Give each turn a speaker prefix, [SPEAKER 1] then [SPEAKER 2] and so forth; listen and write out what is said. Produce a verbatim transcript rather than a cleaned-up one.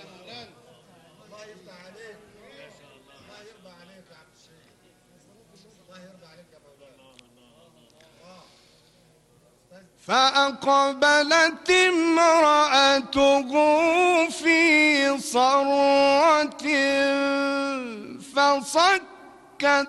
[SPEAKER 1] الله يفتح عليك، الله يرضى عليك يا عبد الشيخ، الله يرضى عليك يا مولانا.
[SPEAKER 2] فأقبلت امرأته في صرة فصكت